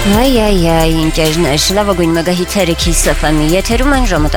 Այ, ընկերներ, լավագույն մեգահիթերը Kiss FM-ի եթերում են ժամը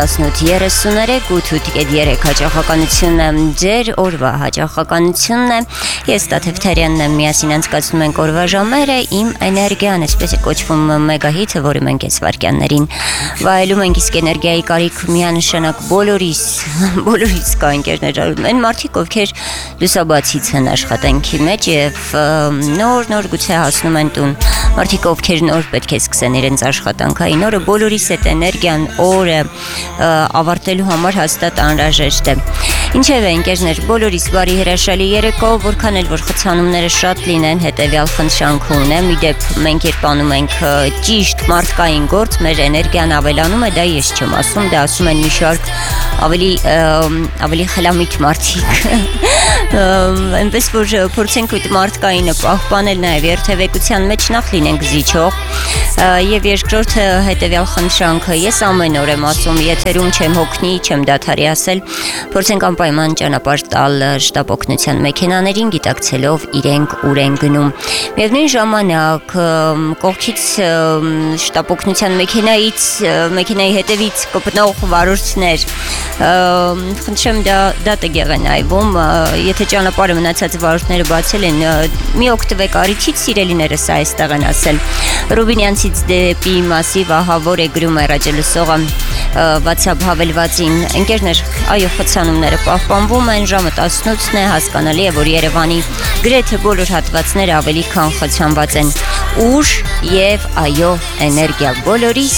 18:33 հաճախականությունն է ձեր օրվա հաճախականությունն է։ Ես Տաթև Թերյանն եմ, միասին անցկացնում ենք օրվա ժամերը, իմ էներգիան, այսպես է կոչվում մեգահիթը, որը մենք այս վայրկյաններին վայելում ենք, իսկ էներգիայի կարիք միանշանակ բոլորիս կա, ընկերներ, այն մարդիկ, ովքեր լուսաբացից են աշխատանքի մեջ եւ նոր գուցե հասնում են տուն, մարդիկ ովքեր նոր պետք է սկսեն իրենց աշխատանքային օրը, բոլորիս այդ էներգիան օրը ավարտելու համար հաստատ անհրաժեշտ է։ Ինչևէ, ընկերներ, բոլորիս բարի հրաշալի երեկո, որքան էլ որ խցանումները շատ լինեն, հետևյալ խնդրանք ունեմ, ի դեպ մենք երբ անում ենք ճիշտ մարդկային գործ, մեր էներգիան ավելանում է, դա ես չեմ ասում, դա ասում են մի շարք ավելի խելամիտ մարդիկ։ Այնպես որ փորձենք այդ մարդկայինը պահպանել նաև երթևեկության մեջ նախ լինենք զիջող եւ երկրորդը հետեւյալ խնդրանքը ես ամեն օր եմ ասում եթերում չեմ հոգնի չեմ դադարի ասել փորձենք անպայման ճանապարհ տալ շտապօգնության մեքենաներին գիտակցելով իրենք ուր են գնում միևնույն ժամանակ կողքից շտապօգնության մեքենայի հետևից կպնող վարորդներ խնդրեմ դա տեղ են այվում եթե ճանապարհը մնացած վարորդները բացել են մի օգտվեք արիթից սիրելիներս այստեղ են ասել Ռուբինյանցից դեպի Մասիվ ահավոր է գրում է ռադիոլսողը WhatsApp հավելվածին ընկերներ այո խցանումները պահպանվում են ժամը 18-ն է հասկանալի է որ Երևանի գրեթե բոլոր հատվածները ավելի քան խցանված են ուժ եւ այո էներգիա բոլորիս